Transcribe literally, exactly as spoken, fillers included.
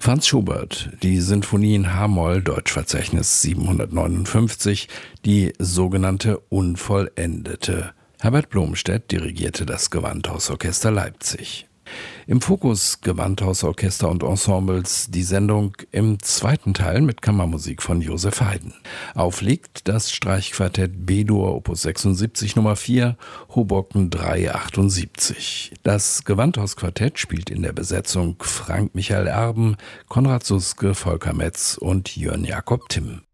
Franz Schubert, die Sinfonie in H-Moll, Deutschverzeichnis siebenhundertneunundfünfzig, die sogenannte Unvollendete. Herbert Blomstedt dirigierte das Gewandhausorchester Leipzig. Im Fokus Gewandhausorchester und Ensembles die Sendung im zweiten Teil mit Kammermusik von Joseph Haydn. Auflegt das Streichquartett B-Dur Opus sechsundsiebzig Nummer vier, Hoboken dreihundertachtundsiebzig. Das Gewandhausquartett spielt in der Besetzung Frank Michael Erben, Konrad Suske, Volker Metz und Jörn Jakob Timm.